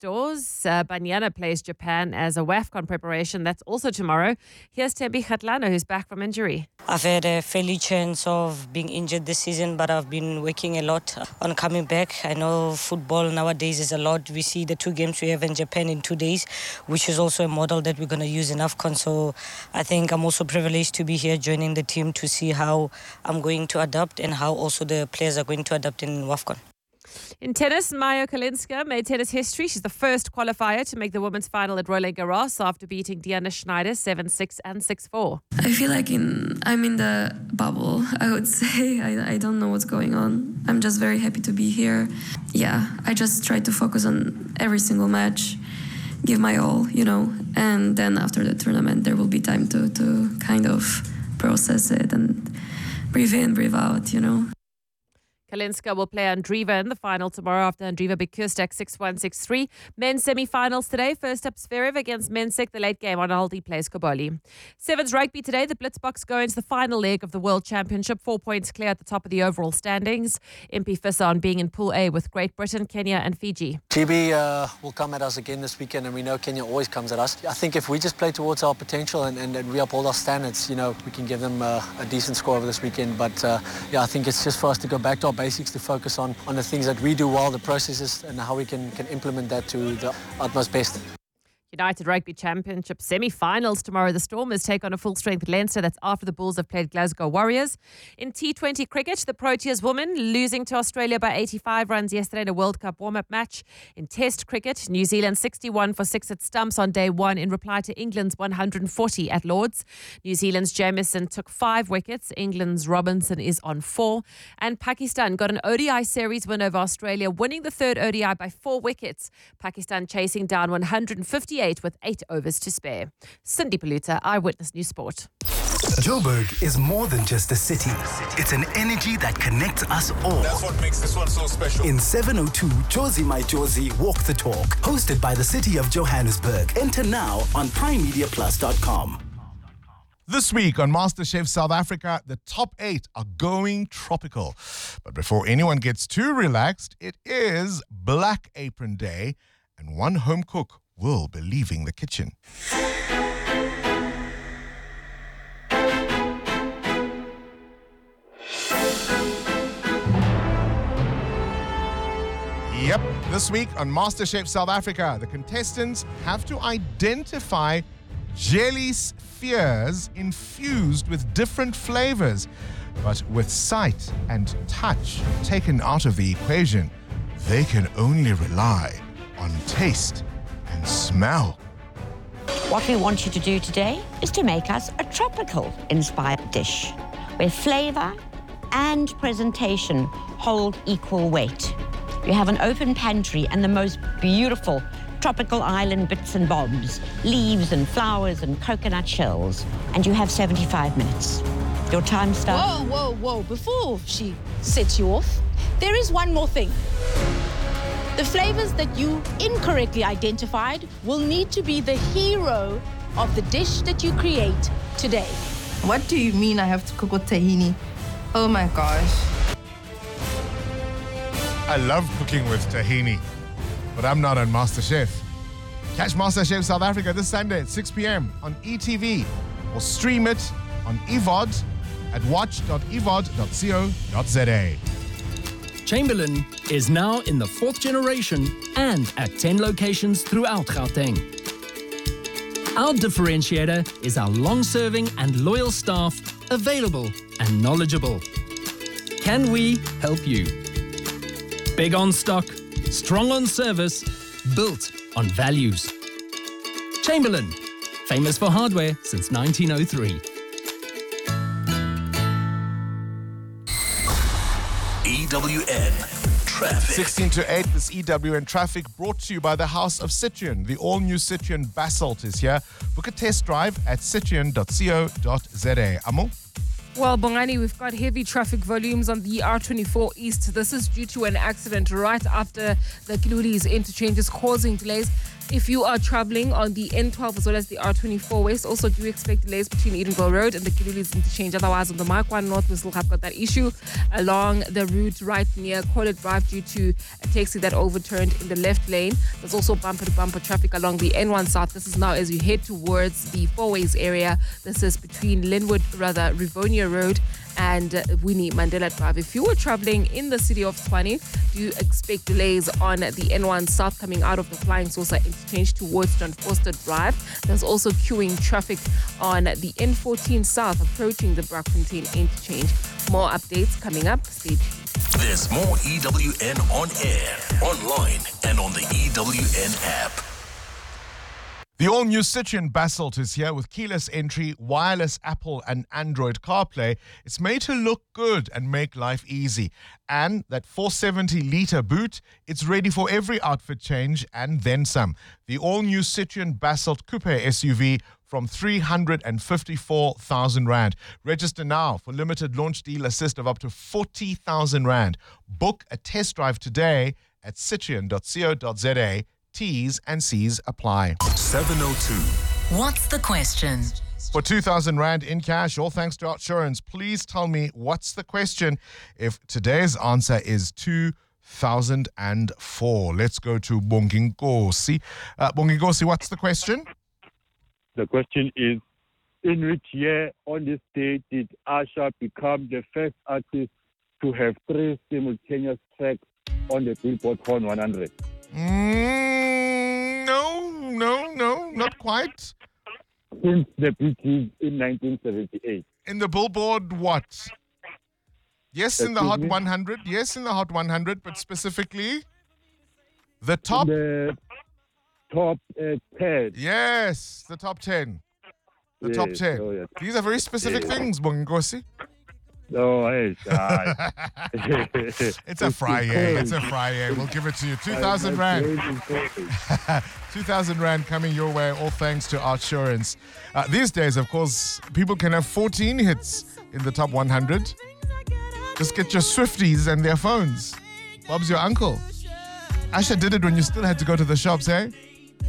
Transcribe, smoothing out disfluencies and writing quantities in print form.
outdoors. Banyana plays Japan as a WAFCON preparation. That's also tomorrow. Here's Tembi Kgatlana, who's back from injury. I've had a fairly chance of being injured this season, but I've been working a lot on coming back. I know football nowadays is a lot. We see the 2 games we have in Japan in 2 days, which is also a model that we're going to use in AFCON. So I think I'm also privileged to be here joining the team to see how I'm going to adapt and how also the players are going to adapt in WAFCON. In tennis, Maja Kalinska made tennis history. She's the first qualifier to make the women's final at Roland Garros after beating Diana Schneider 7-6 and 6-4. I feel like I'm in the bubble, I would say. I don't know what's going on. I'm just very happy to be here. Yeah, I just try to focus on every single match, give my all, and then after the tournament there will be time to kind of process it and breathe in, breathe out, Kalinska will play Andreeva in the final tomorrow after Andreeva beat Kirstek 6-1, 6-3. Men's semi-finals today. First up, Zverev against Mensik. The late game on Aldi plays Koboli. Sevens rugby today. The Blitzboks go into the final leg of the World Championship. 4 points clear at the top of the overall standings. MP Fissa on being in Pool A with Great Britain, Kenya and Fiji. GB will come at us again this weekend, and we know Kenya always comes at us. I think if we just play towards our potential and we uphold our standards, we can give them a decent score over this weekend. But I think it's just for us to go back to our basics, to focus on the things that we do well, the processes, and how we can implement that to the utmost best. United Rugby Championship semi-finals tomorrow. The Stormers take on a full-strength Leinster. That's after the Bulls have played Glasgow Warriors. In T20 cricket, the Proteas women losing to Australia by 85 runs yesterday in a World Cup warm-up match. In Test cricket, New Zealand 61 for 6 at stumps on day 1 in reply to England's 140 at Lords. New Zealand's Jamieson took 5 wickets. England's Robinson is on 4. And Pakistan got an ODI series win over Australia, winning the 3rd ODI by 4 wickets. Pakistan chasing down 158 with 8 overs to spare. Cindy Paluta, Eyewitness News Sport. Joburg is more than just a city. It's an energy that connects us all. That's what makes this one so special. In 702, Josie My Josie Walk the Talk, hosted by the City of Johannesburg. Enter now on primemediaplus.com. This week on MasterChef South Africa, the top 8 are going tropical. But before anyone gets too relaxed, it is Black Apron Day, and one home cook will be leaving the kitchen. Yep, this week on MasterChef South Africa, the contestants have to identify jelly spheres infused with different flavors. But with sight and touch taken out of the equation, they can only rely on taste and smell. What we want you to do today is to make us a tropical-inspired dish where flavor and presentation hold equal weight. You have an open pantry and the most beautiful tropical island bits and bobs, leaves and flowers and coconut shells, and you have 75 minutes. Your time starts. Whoa. Before she sets you off, there is one more thing. The flavors that you incorrectly identified will need to be the hero of the dish that you create today. What do you mean I have to cook with tahini? Oh my gosh. I love cooking with tahini, but I'm not on MasterChef. Catch MasterChef South Africa this Sunday at 6 p.m. on ETV or stream it on EVOD at watch.evod.co.za. Chamberlain is now in the 4th generation and at 10 locations throughout Gauteng. Our differentiator is our long-serving and loyal staff, available and knowledgeable. Can we help you? Big on stock, strong on service, built on values. Chamberlain, famous for hardware since 1903. EWN Traffic. 16 to 8, this EWN Traffic brought to you by the House of Citroen. The all-new Citroen Basalt is here. Book a test drive at citroen.co.za. Amo? Well, Bongani, we've got heavy traffic volumes on the R24 East. This is due to an accident right after the Kilulis interchange is causing delays. If you are traveling on the N12 as well as the R24 West, also do expect delays between Edenville Road and the Giluli's interchange. Otherwise, on the Mark 1 North, we still have got that issue along the route right near Collett Drive due to a taxi that overturned in the left lane. There's also bumper-to-bumper traffic along the N1 South. This is now as you head towards the Fourways area. This is between Rivonia Road and Winnie Mandela Drive. If you were traveling in the city of Tshwane, do expect delays on the N1 South coming out of the Flying Saucer interchange towards John Foster Drive. There's also queuing traffic on the N14 South approaching the Braakfontein interchange. More updates coming up. Stay tuned. There's more EWN on air, online, and on the EWN app. The all-new Citroen Basalt is here with keyless entry, wireless Apple and Android CarPlay. It's made to look good and make life easy. And that 470-litre boot, it's ready for every outfit change and then some. The all-new Citroen Basalt Coupe SUV from 354,000 Rand. Register now for limited launch deal assist of up to 40,000 Rand. Book a test drive today at citroen.co.za. T's and C's apply. 702. What's the question? For 2,000 Rand in cash, all thanks to Outsurance, please tell me what's the question if today's answer is 2004. Let's go to Bonginkosi. Bonginkosi, what's the question? The question is, in which year on this day did Asha become the first artist to have 3 simultaneous tracks on the Billboard Hot 100? No, not quite. Since the Bee Gees in 1978. In the Billboard what? Yes, in the Hot 100. Yes, in the Hot 100, but specifically the top... The top 10. Yes, the top 10. The top 10. Oh, yes. These are very specific things, Bonginkosi. Oh, hey, It's a Friday. It's a Friday. We'll give it to you. 2,000 Rand. 2,000 Rand coming your way, all thanks to Outsurance. These days, of course, people can have 14 hits in the top 100. Just get your Swifties and their phones. Bob's your uncle. Asha did it when you still had to go to the shops, eh?